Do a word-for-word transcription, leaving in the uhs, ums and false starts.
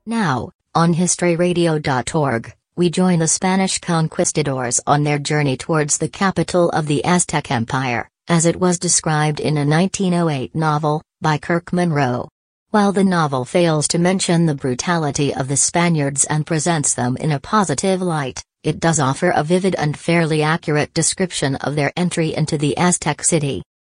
Now, on history radio dot org, we join the Spanish conquistadors on their journey towards the capital of the Aztec Empire, as it was described in a nineteen oh eight novel, by Kirk Munroe. While the novel fails to mention the brutality of the Spaniards and presents them in a positive light, it does offer a vivid and fairly accurate description of their entry into the Aztec city.